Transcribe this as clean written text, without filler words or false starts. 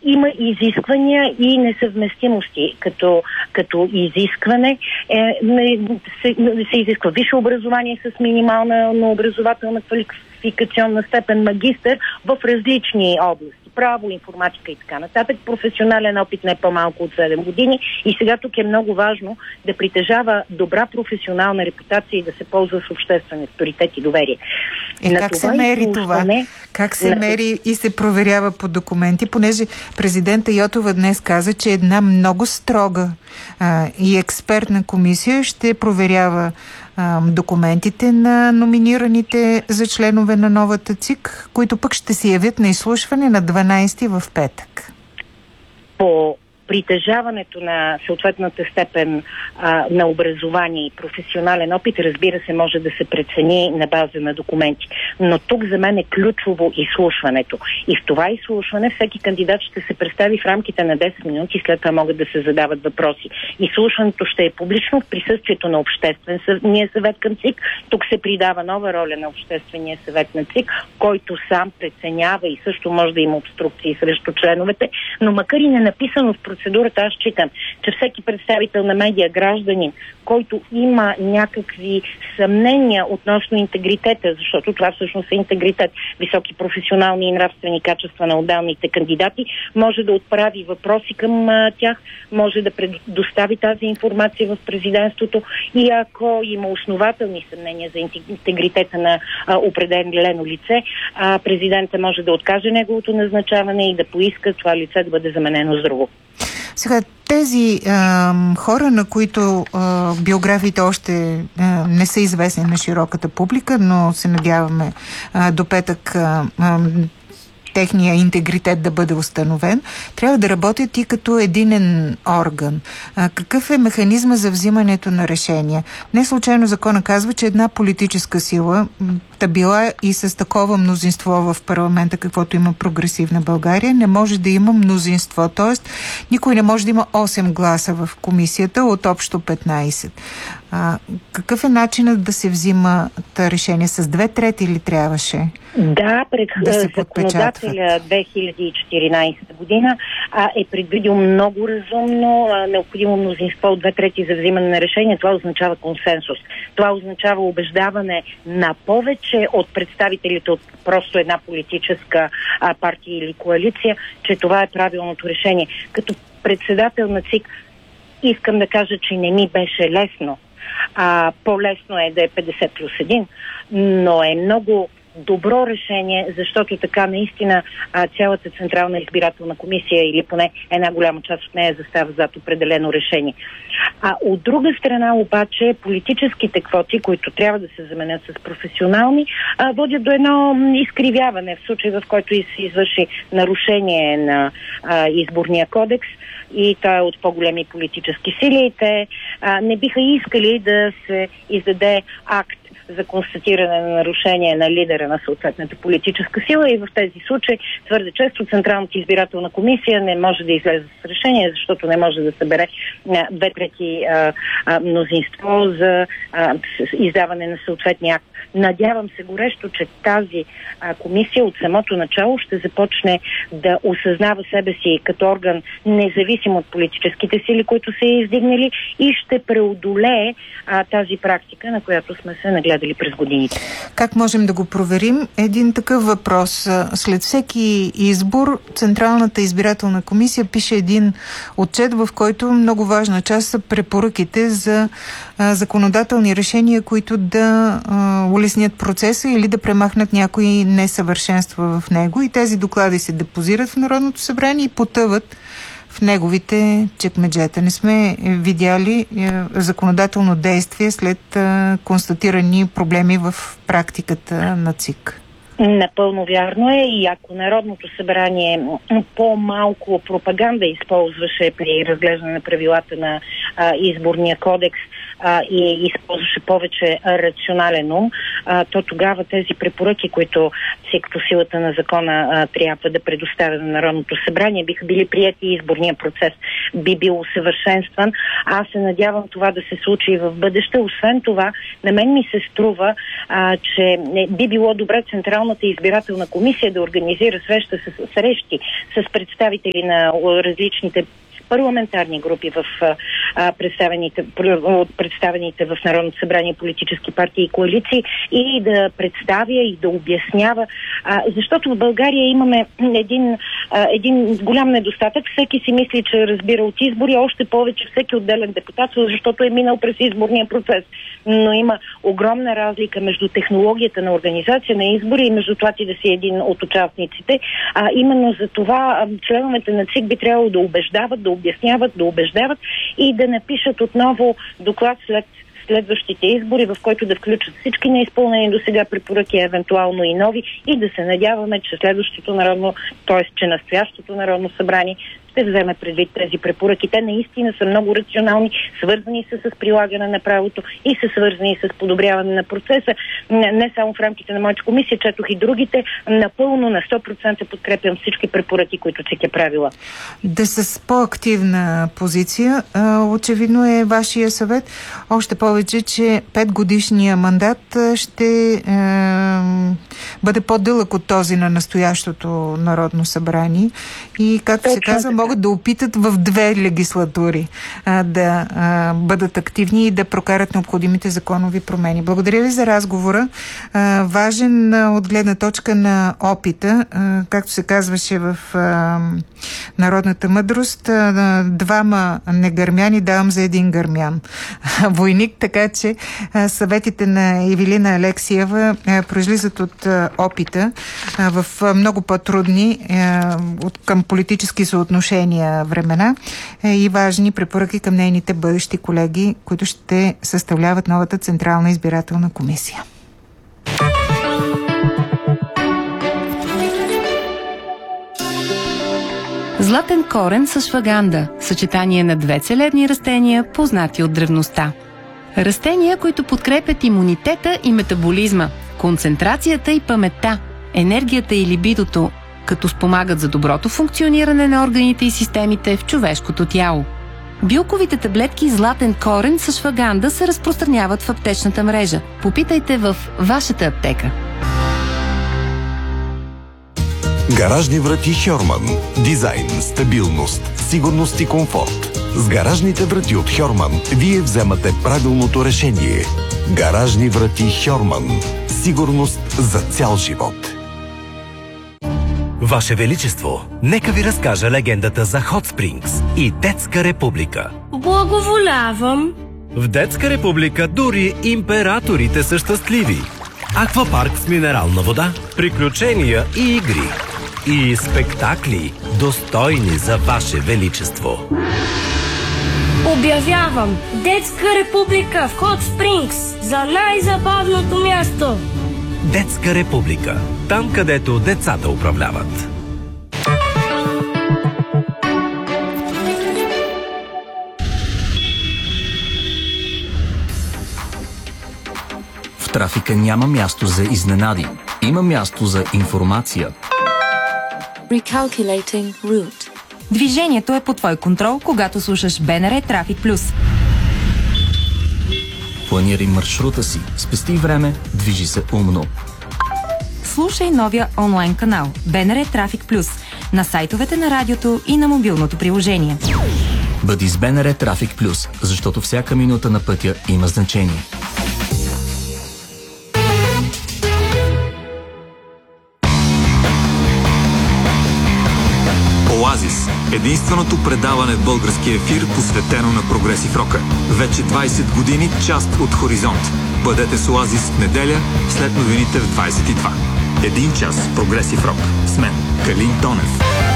има изисквания и несъвместимости. Като изискване се изисква висше образование с минимална образователна квалификационна степен магистър в различни области. Право, информатика и така нататък. Професионален опит не по-малко от 7 години. И сега тук е много важно да притежава добра професионална репутация и да се ползва с обществен авторитет и доверие. Как се мери това? Как се мери и се проверява по документи? Понеже президента Йотова днес каза, че една много строга и експертна комисия ще проверява документите на номинираните за членове на новата ЦИК, които пък ще се явят на изслушване на 12 в петък. По притежаването на съответната степен на образование и професионален опит, разбира се, може да се прецени на база на документи. Но тук за мен е ключово изслушването. И в това изслушване всеки кандидат ще се представи в рамките на 10 минути, след това могат да се задават въпроси. Изслушването ще е публично в присъствието на Обществения съвет към ЦИК. Тук се придава нова роля на Обществения съвет на ЦИК, който сам преценява и също може да има обструкции срещу членовете, но макар и не написано в процедурата, аз считам, че всеки представител на медия, гражданин, който има някакви съмнения относно интегритета, защото това всъщност е интегритет, високи професионални и нравствени качества на отделните кандидати, може да отправи въпроси към тях, може да предостави тази информация в президентството и ако има основателни съмнения за интегритета на определено лице, президента може да откаже неговото назначаване и да поиска това лице да бъде заменено с друго. Сега, тези хора, на които биографиите още не са известни на широката публика, но се надяваме до петък техния интегритет да бъде установен, трябва да работят и като единен орган. Какъв е механизма за взимането на решения? Не случайно закона казва, че една политическа сила, била и с такова мнозинство в парламента, каквото има Прогресивна България, не може да има мнозинство. Тоест, никой не може да има 8 гласа в комисията от общо 15. Какъв е начинът да се взима решение? С 2/3 ли трябваше? Да, пред законодателя 2014 година е предвидил много разумно необходимо мнозинство от 2/3 за взимане на решение. Това означава консенсус. Това означава убеждаване на повече от представителите от просто една политическа партия или коалиция, че това е правилното решение. Като председател на ЦИК искам да кажа, че не ми беше лесно. По-лесно е да е 50+1, но е много добро решение, защото така наистина цялата Централна избирателна комисия или поне една голяма част от нея застава зад определено решение. От друга страна обаче политическите квоти, които трябва да се заменят с професионални, водят до едно изкривяване в случай, в който се извърши нарушение на изборния кодекс и той е от по-големи политически сили. Те не биха искали да се издаде акт за констатиране на нарушение на лидера на съответната политическа сила и в тези случаи твърде често Централната избирателна комисия не може да излезе с решение, защото не може да събере 2/3 мнозинство за издаване на съответния акт. Надявам се горещо, че тази комисия от самото начало ще започне да осъзнава себе си като орган независим от политическите сили, които са издигнали и ще преодолее тази практика, на която сме се нагледали през годините. Как можем да го проверим? Един такъв въпрос. След всеки избор Централната избирателна комисия пише един отчет, в който много важна част са препоръките за законодателни решения, които да улеснят процеса или да премахнат някои несъвършенства в него. И тези доклади се депозират в Народното събрание и потъват в неговите чекмеджета. Не сме видяли законодателно действие след констатирани проблеми в практиката на ЦИК. Напълно вярно е и ако Народното събрание по-малко пропаганда използваше при разглеждане на правилата на изборния кодекс и използваше повече рационален ум, то тогава тези препоръки, които като силата на закона трябва да предоставя на Народното събрание, биха били прияти и изборния процес би бил усъвършенстван. Аз се надявам това да се случи и в бъдеще. Освен това, на мен ми се струва, че би било добре Централната избирателна комисия да организира срещи с представители на различните парламентарни групи в представените в Народното събрание политически партии и коалиции и да представя и да обяснява, защото в България имаме един голям недостатък. Всеки си мисли, че разбира от избори, още повече всеки отделен депутат, защото е минал през изборния процес. Но има огромна разлика между технологията на организация на избори и между това ти да си един от участниците. Именно за това членовете на ЦИК би трябвало да убеждават, да обясняват, да убеждават и да напишат отново доклад след следващите избори, в който да включат всички неизпълнени до сега препоръки, евентуално и нови, и да се надяваме, че че настоящото Народно събрание ще вземе предвид тези препоръки. Те наистина са много рационални, свързани са с прилагане на правото и са свързани с подобряване на процеса. Не само в рамките на моята комисия, четох и другите. Напълно на 100% подкрепям всички препоръки, които ЦИК е правила. Да с по-активна позиция, очевидно е вашия съвет. Още повече, че 5-годишния мандат ще бъде по-дълъг от този на настоящото Народно събрание. И, както се казва, могат да опитат в 2 легислатури да бъдат активни и да прокарат необходимите законови промени. Благодаря ви за разговора. Важен от гледна точка на опита, както се казваше в народната мъдрост, 2 негърмяни давам за 1 гърмян. Войник, така че съветите на Ивилина Алексиева произлизат от опита в много по-трудни към политически съотношения времена и важни препоръки към нейните бъдещи колеги, които ще съставляват новата Централна избирателна комисия. Златен корен с шваганда – съчетание на 2 целебни растения, познати от древността. Растения, които подкрепят имунитета и метаболизма, концентрацията и паметта, енергията и либидото, като спомагат за доброто функциониране на органите и системите в човешкото тяло. Билковите таблетки Златен корен с шваганда се разпространяват в аптечната мрежа. Попитайте в вашата аптека. Гаражни врати Хьорман. Дизайн, стабилност, сигурност и комфорт. С гаражните врати от Хьорман вие вземате правилното решение. Гаражни врати Хьорман. Сигурност за цял живот. Ваше Величество, нека ви разкажа легендата за Hot Springs и Детска република. Благоволявам. В Детска република дори императорите са щастливи. Аквапарк с минерална вода, приключения и игри. И спектакли, достойни за Ваше Величество. Обявявам Детска република в Hot Springs за най-забавното място. Детска република. Там, където децата управляват. В трафика няма място за изненади. Има място за информация. Recalculating route. Движението е под твой контрол, когато слушаш БНР Трафик Плюс. Планирай маршрута си, спести време, движи се умно. Слушай новия онлайн канал БНР Трафик Плюс на сайтовете на радиото и на мобилното приложение. Бъди с БНР Трафик Плюс, защото всяка минута на пътя има значение. Оазис – единственото предаване в български ефир, посветено на прогресив рока. Вече 20 години част от Хоризонт. Бъдете с Оазис в неделя, след новините в 22. 1 час прогресив рок. С мен, Калин Тонев.